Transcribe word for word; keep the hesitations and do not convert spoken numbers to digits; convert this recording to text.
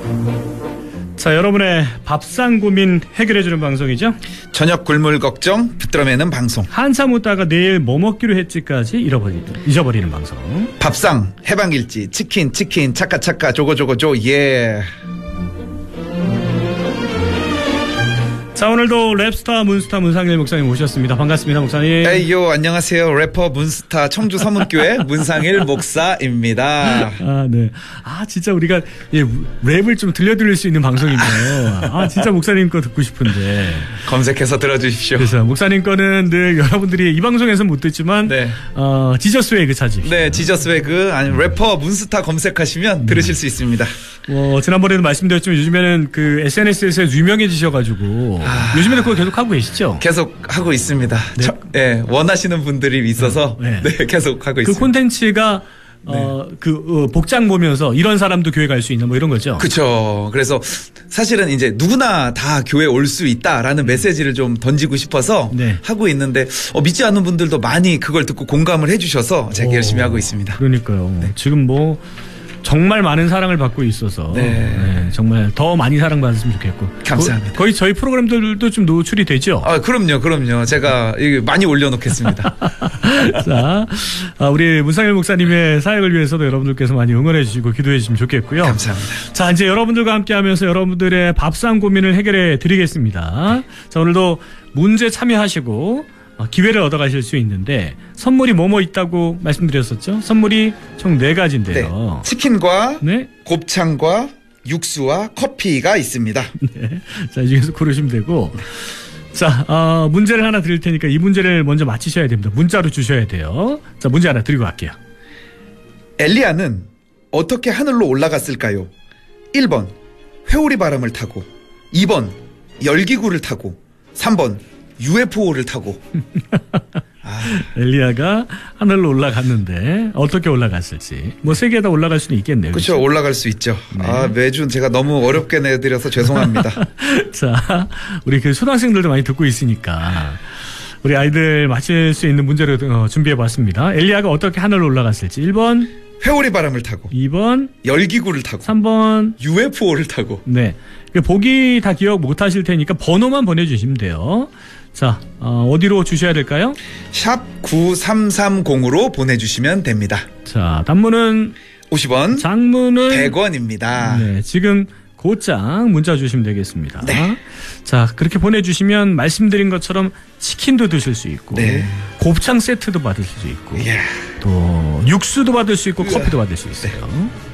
자, 여러분의 밥상 고민 해결해주는 방송이죠. 저녁 굴물 걱정 붙들어매는 방송. 한참 웃다가 내일 뭐 먹기로 했지까지 잃어버리, 잊어버리는 방송. 밥상 해방일지 치킨 치킨 차카차카 조고조고조 예. 자, 오늘도 랩스타 문스타 문상일 목사님 모셨습니다. 반갑습니다, 목사님. 에이요, 안녕하세요. 래퍼 문스타 청주 서문교회 문상일 목사입니다. 아, 네. 아, 진짜 우리가 예, 랩을 좀 들려드릴 수 있는 방송이네요. 아, 진짜 목사님 거 듣고 싶은데. 검색해서 들어주십시오. 그래서 목사님 거는 늘 여러분들이 이 방송에서 못 듣지만 네. 어, 지저스 웨그 찾으시죠. 네, 지저스 웨그 아니면 래퍼 문스타 검색하시면 네. 들으실 수 있습니다. 어, 지난번에도 말씀드렸지만 요즘에는 그 에스엔에스에서 유명해지셔가지고 아... 요즘에는 그거 계속 하고 계시죠? 계속 하고 있습니다. 네. 저, 네, 원하시는 분들이 있어서 네, 네 계속 하고 그 있습니다. 그 콘텐츠가 네. 어, 그 어, 복장 보면서 이런 사람도 교회 갈 수 있는 뭐 이런 거죠. 그렇죠. 그래서 사실은 이제 누구나 다 교회 올 수 있다라는 메시지를 좀 던지고 싶어서 네. 하고 있는데 어, 믿지 않는 분들도 많이 그걸 듣고 공감을 해주셔서 제가 오, 열심히 하고 있습니다. 그러니까요. 네. 지금 뭐 정말 많은 사랑을 받고 있어서 네. 네, 정말 더 많이 사랑받았으면 좋겠고. 감사합니다. 거, 거의 저희 프로그램들도 좀 노출이 되죠? 아, 그럼요. 그럼요. 제가 많이 올려놓겠습니다. 자, 우리 문상일 목사님의 사역을 위해서도 여러분들께서 많이 응원해 주시고 기도해 주시면 좋겠고요. 감사합니다. 자, 이제 여러분들과 함께 하면서 여러분들의 밥상 고민을 해결해 드리겠습니다. 자, 오늘도 문제 참여하시고 기회를 얻어가실 수 있는데 선물이 뭐뭐 있다고 말씀드렸었죠. 선물이 총 네 가지인데요. 네. 치킨과 네. 곱창과 육수와 커피가 있습니다. 네. 자, 이 중에서 고르시면 되고 자, 어, 문제를 하나 드릴 테니까 이 문제를 먼저 맞히셔야 됩니다. 문자로 주셔야 돼요. 자, 문제 하나 드리고 갈게요. 엘리야는 어떻게 하늘로 올라갔을까요? 일 번 회오리 바람을 타고, 이 번 열기구를 타고, 삼 번 유에프오를 타고. 아. 엘리야가 하늘로 올라갔는데 어떻게 올라갔을지 뭐 세 개 다 올라갈 수는 있겠네요. 그렇죠. 그렇죠? 올라갈 수 있죠. 네. 아, 매주 제가 너무 어렵게 내드려서 죄송합니다. 자, 우리 그 초등학생들도 많이 듣고 있으니까 우리 아이들 맞힐 수 있는 문제를 어, 준비해봤습니다. 엘리야가 어떻게 하늘로 올라갔을지. 일 번 회오리 바람을 타고, 이 번 열기구를 타고, 삼 번 유에프오를 타고. 네, 보기 다 기억 못하실 테니까 번호만 보내주시면 돼요. 자, 어, 어디로 주셔야 될까요? 샵 구삼삼공으로 보내주시면 됩니다. 자, 단문은 오십 원, 장문은 백 원입니다. 네, 지금 곧장 문자 주시면 되겠습니다. 네. 자, 그렇게 보내주시면 말씀드린 것처럼 치킨도 드실 수 있고, 네. 곱창 세트도 받으실 수 있고, 예. 또 육수도 받을 수 있고, 커피도 받을 수 있어요. 네.